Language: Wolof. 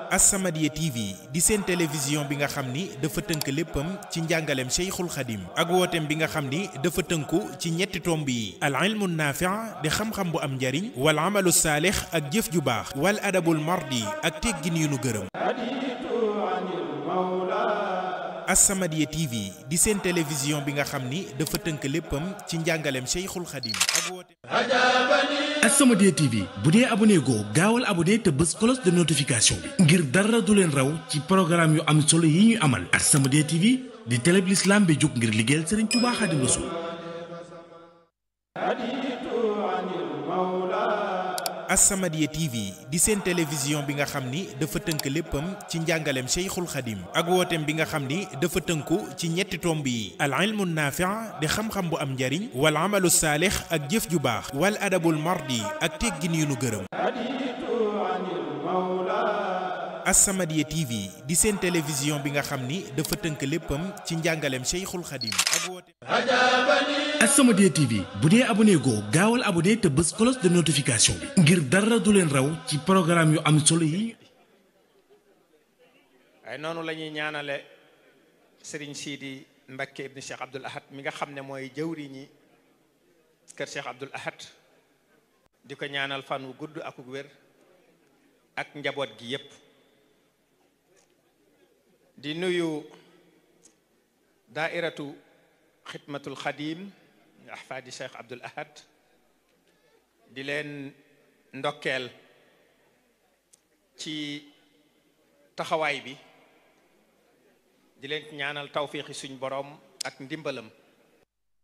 As-Samadiyya TV di seen télévision bi nga xam ni dafa tënk léppam ci njàngaleem Cheikhul Khadim ak wooteem bi nga xam ni dafa tënku ci ñetti tomb yi al ilmu naafi' di xam-xam bu am njariñ wal amalu saalix ak jëf ju baax wal adabul mardi ak teggin yu nu gërëm. As-Samadiyya TV di seen télévision bi nga xam ni dafa tënk léppam ci njàngaleem Cheikhul Khadim ak wooteem. As-Samadiyya TV bu dee abonné goo gaawal abonné te bës cloche de notification bi ngir dara du leen raw ci programme yu am solo yi ñu amal. As-Samadiyya TV di télé bi l'islam bi jóg ngir liggéeyal Serigne Touba Khadim Rassoul. As-Samadiyya TV di seen télévision bi nga xam ni dafa tënk léppam ci njàngaleem Cheikhul Khadim ak wooteem bi nga xam ni dafa tënku ci ñetti tomb yi al ilmu naafi' di xam-xam bu am njariñ wal amalu saalix ak jëf ju baax wal adabul mardi ak teggin yu nu gërëm. As-Samadiyya TV di seen télévision bi nga xam ni dafa tënk léppam ci njàngaleem Cheikhul Khadim ak wooteem. As-Samadiyya TV bu dee abonné goo gaawal abonné te bës cloche de notification bi ngir dara du leen raw ci programme yu am solo yi. waaye noonu la ñuy ñaanale Serigne Sidi Mbacké ibn Cheikh Abdoul Ahad mi nga xam ne mooy jëwriñi kër Cheikh Abdoul Ahad di ko ñaanal fan wu gudd ak wér ak njaboot gi yépp di nuyu daairatu xidmatul xadim ahfaadi Cheikh Abdoul Ahad di leen ndokkeel ci taxawaay bi di leen ñaanal tawfiixi suñ boroom ak ndimbalam